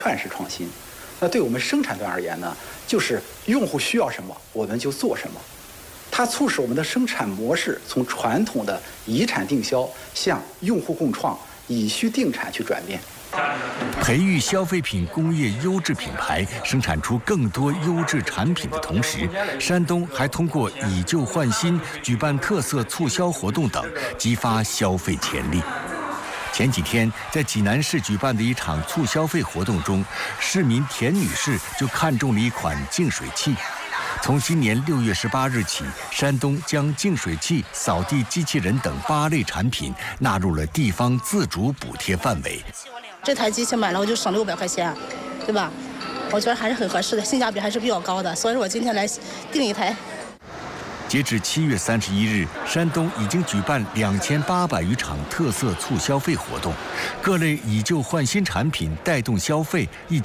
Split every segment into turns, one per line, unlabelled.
串式创新。那对我们生产端而言呢，就是用户需要什么，我们就做什么。它促使我们的生产模式从传统的以产定销向用户共创、以需定产去转变。
培育消费品工业优质品牌，生产出更多优质产品的同时，山东还通过以旧换新、举办特色促销活动等，激发消费潜力。前几天，在济南市举办的一场促消费活动中，市民田女士就看中了一款净水器。从今年6月18日起，山东将净水器、扫地机器人等8类产品纳入了地方自主补贴范围。
这台机器买了我就省600块钱，对吧？我觉得还是很合适的，性价比还是比较高的，所以说我今天来订一台。
截至7月31日，山东已经举办2800余场特色促消费活动，各类以旧换新产品带动消费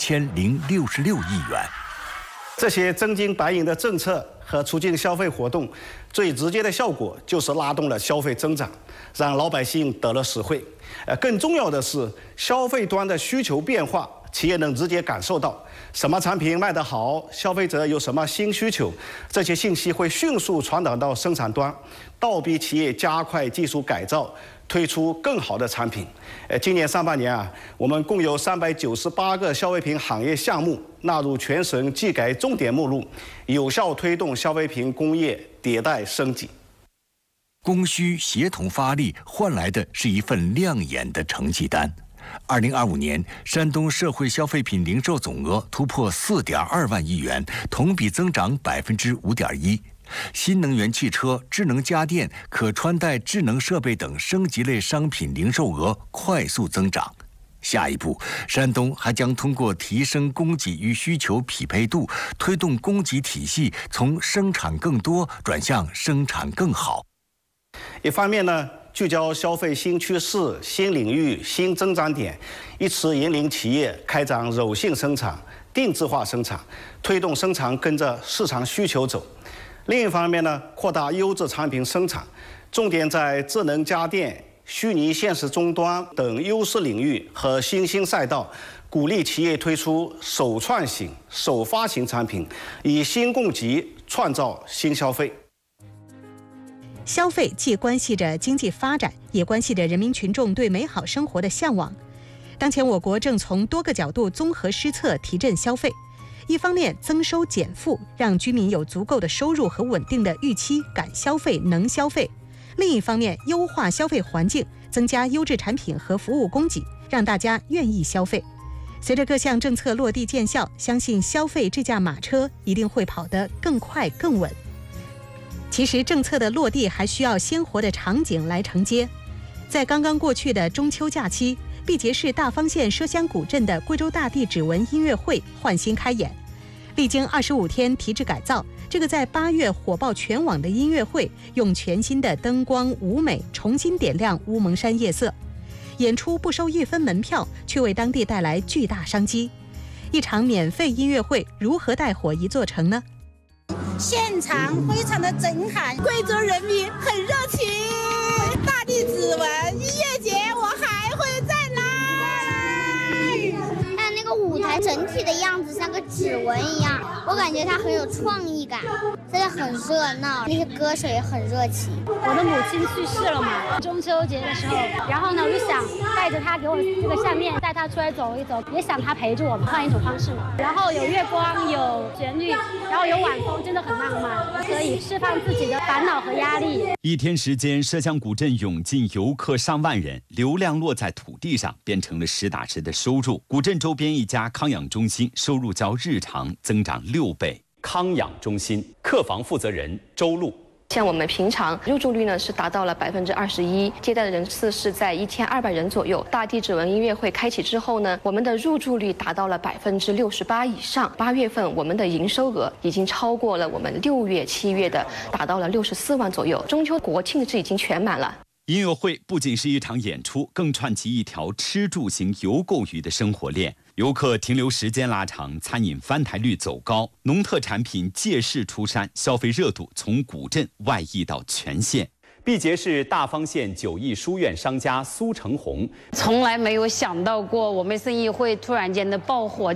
1066亿元。
这些真金白银的政策和促进消费活动，最直接的效果就是拉动了消费增长，让老百姓得了实惠。更重要的是，消费端的需求变化，企业能直接感受到什么产品卖得好，消费者有什么新需求，这些信息会迅速传导到生产端，倒逼企业加快技术改造，推出更好的产品。今年上半年我们共有398个消费品行业项目纳入全省技改重点目录，有效推动消费品工业迭代升级。
供需协同发力，换来的是一份亮眼的成绩单。2025年，山东社会消费品零售总额突破4.2万亿元，同比增长5.1%。新能源汽车、智能家电、可穿戴智能设备等升级类商品零售额快速增长。下一步，山东还将通过提升供给与需求匹配度，推动供给体系从生产更多转向生产更好。
一方面呢，聚焦消费新趋势、新领域、新增长点，以此引领企业开展柔性生产、定制化生产，推动生产跟着市场需求走。另一方面呢，扩大优质产品生产，重点在智能家电、虚拟现实终端等优势领域和新兴赛道，鼓励企业推出首创型、首发型产品，以新供给创造新消费。
消费既关系着经济发展，也关系着人民群众对美好生活的向往。当前我国正从多个角度综合施策提振消费。一方面增收减负，让居民有足够的收入和稳定的预期，敢消费能消费；另一方面优化消费环境，增加优质产品和服务供给，让大家愿意消费。随着各项政策落地见效，相信消费这架马车一定会跑得更快更稳。其实政策的落地还需要鲜活的场景来承接。在刚刚过去的中秋假期，毕节市大方县麝乡古镇的贵州大地指纹音乐会焕新开演。历经25天提质改造，这个在8月火爆全网的音乐会，用全新的灯光舞美重新点亮乌蒙山夜色。演出不收1分门票，却为当地带来巨大商机。一场免费音乐会如何带火一座城呢？
现场非常的震撼，贵州人民很热情。大地指纹音乐节，我还会再来。
它那个舞台整体的样子像个指纹一样，我感觉它很有创意感，真的很热闹，那些歌手也很热情。
我的母亲去世了嘛，中秋节的时候，然后呢，我就想带着她给我这个相面，带她出来走一走，也想她陪着我们，换一种方式嘛。然后有月光，有旋律，然后有晚风，真的很浪漫，可以释放自己的烦恼和压力。
一天时间，麝乡古镇涌进游客上万人，流量落在土地上，变成了实打实的收入。古镇周边一家康养中心收入较日常增长6倍。康养中心客房负责人周璐。
像我们平常入住率呢是达到了21%，接待的人次是在1200人左右。大地指纹音乐会开启之后呢，我们的入住率达到了68%以上。8月份我们的营收额已经超过了我们6月、7月的，达到了64万左右。中秋国庆是已经全满了。
音乐会不仅是一场演出，更串起一条吃住行游购娱的生活链。游客停留时间拉长，餐饮翻台率走高，农特产品借势出山，消费热度从古镇外溢到全县。 毕节市大方县9亿书院商家苏成红，
从来没有想到过我们生意会突然间的爆火。